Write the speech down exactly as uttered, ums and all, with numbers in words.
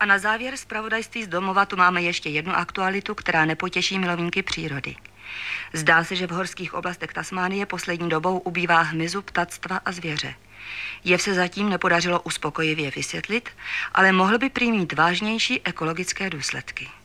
A na závěr zpravodajství z domova tu máme ještě jednu aktualitu, která nepotěší milovníky přírody. Zdá se, že v horských oblastech Tasmánie poslední dobou ubývá hmyzu, ptactva a zvěře. Jev se zatím nepodařilo uspokojivě vysvětlit, ale mohl by prý mít vážnější ekologické důsledky.